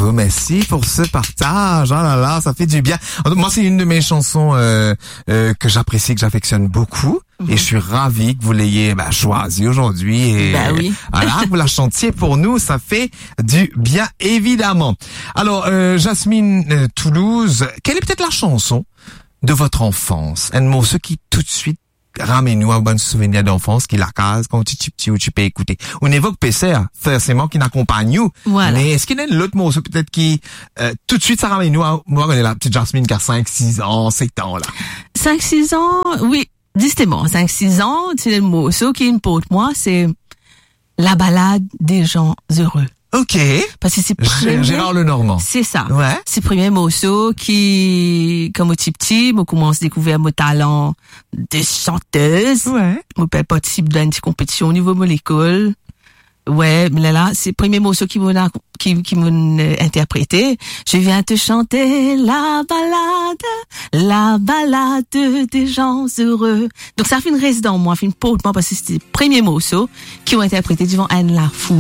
Bravo, merci pour ce partage. Oh là là, ça fait du bien. Moi, c'est une de mes chansons que j'apprécie, que j'affectionne beaucoup. Et je suis ravi que vous l'ayez choisie aujourd'hui. Et oui. voilà, vous la chantiez pour nous, ça fait du bien, évidemment. Alors, Jasmine Toulouse, quelle est peut-être la chanson de votre enfance? Un morceau qui tout de suite ramène-nous un bon souvenir d'enfance qui la case quand tu es petit ou tu peux écouter. On évoque PCR, forcément qui n'accompagne nous. Voilà. Mais est-ce qu'il y a un autre morceau peut-être qui tout de suite ça ramène nous à moi on est la petite Jasmine qui a 5, 6 ans, 7 ans là. 5, 6 ans, oui. Justement, 5, 6 ans, c'est le morceau qui me porte moi, c'est la balade des gens heureux. OK. Parce que c'est Gérard Lenormand. C'est ça. Ouais. C'est le premier morceau qui, comme au petit, moi commence à découvrir mon talent de chanteuse. Ouais. Moi, participe dans une petite compétition au niveau de mon école. Ouais, mais là, c'est le premier morceau qui m'a interprété. Je viens te chanter la balade des gens heureux. Donc ça fait une reste dans moi, fait une porte moi parce que c'était le premier morceau qui ont interprété devant Anne Lafou.